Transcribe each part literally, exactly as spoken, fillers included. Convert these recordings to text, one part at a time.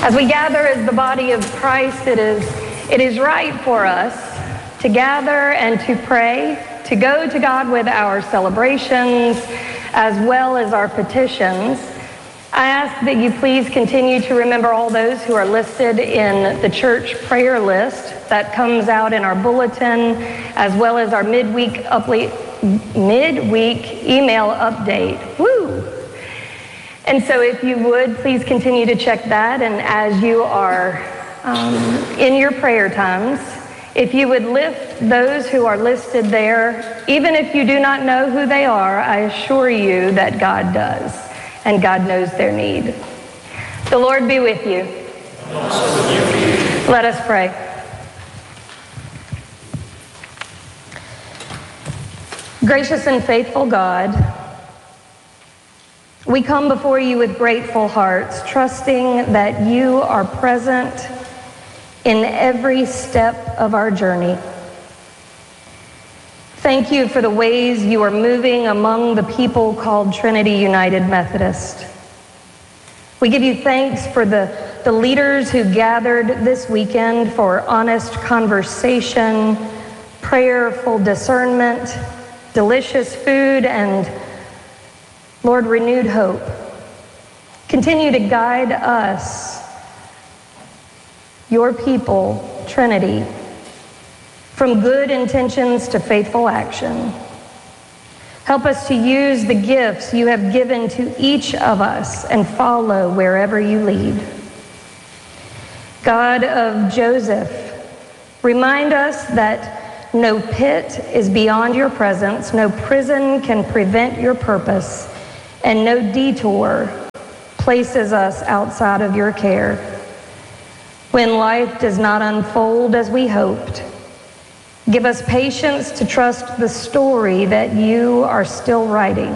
As we gather as the body of Christ, it is, it is right for us to gather and to pray, to go to God with our celebrations as well as our petitions. I ask that you please continue to remember all those who are listed in the church prayer list that comes out in our bulletin, as well as our midweek upla- midweek email update. Woo! And so if you would, please continue to check that. And as you are um, in your prayer times, if you would lift those who are listed there, even if you do not know who they are, I assure you that God does, and God knows their need. The Lord be with you. Let us pray. Gracious and faithful God, we come before you with grateful hearts, trusting that you are present in every step of our journey. Thank you for the ways you are moving among the people called Trinity United Methodist. We give you thanks for the, the leaders who gathered this weekend for honest conversation, prayerful discernment, delicious food, and Lord, renewed hope. Continue to guide us, your people, Trinity, from good intentions to faithful action. Help us to use the gifts you have given to each of us and follow wherever you lead. God of Joseph, remind us that no pit is beyond your presence, no prison can prevent your purpose, and no detour places us outside of your care. When life does not unfold as we hoped, give us patience to trust the story that you are still writing.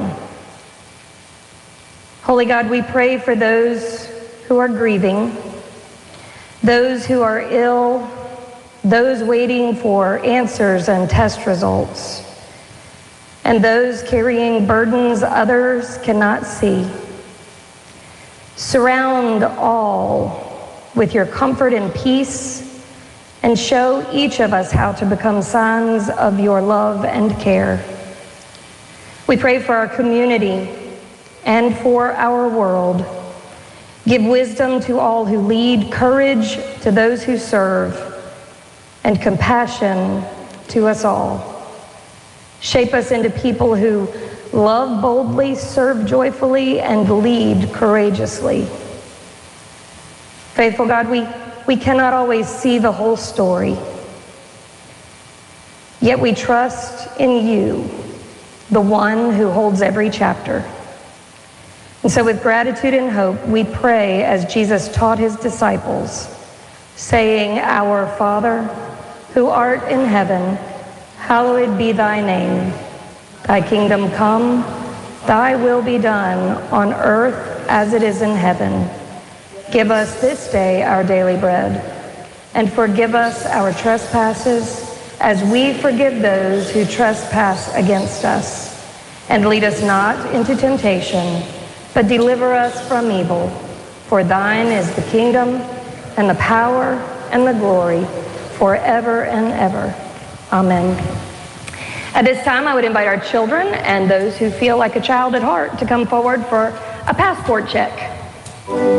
Holy God, we pray for those who are grieving, those who are ill, those waiting for answers and test results, and those carrying burdens others cannot see. Surround all with your comfort and peace, and show each of us how to become signs of your love and care. We pray for our community and for our world. Give wisdom to all who lead, courage to those who serve, and compassion to us all. Shape us into people who love boldly, serve joyfully, and lead courageously. Faithful God, we, we cannot always see the whole story, yet we trust in you, the one who holds every chapter. And so with gratitude and hope, we pray as Jesus taught his disciples, saying, Our Father, who art in heaven, hallowed be thy name. Thy kingdom come, thy will be done on earth as it is in heaven. Give us this day our daily bread, and forgive us our trespasses as we forgive those who trespass against us. And lead us not into temptation, but deliver us from evil. For thine is the kingdom, and the power, and the glory, forever and ever. Amen. At this time, I would invite our children and those who feel like a child at heart to come forward for a passport check.